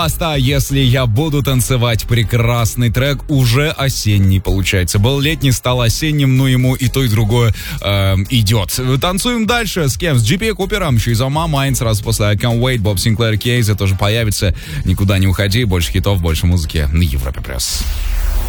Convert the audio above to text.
Баста, если я буду танцевать. Прекрасный трек, уже осенний получается. Был летний, стал осенним, но ему и то, и другое идет. Танцуем дальше. С кем? С Джипи Купером. She's on my mind. Сразу после I Can't Wait. Боб Синклер Кейза тоже появится. Никуда не уходи. Больше хитов, больше музыки на Европе+.